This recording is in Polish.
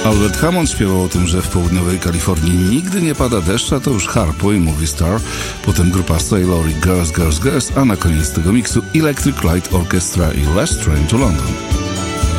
Albert Hammond śpiewał o tym, że w południowej Kalifornii nigdy nie pada deszcz, a to już Harpo i Movie Star, potem grupa Sailor i Girls, Girls, Girls, a na koniec tego miksu Electric Light Orchestra i Last Train to London.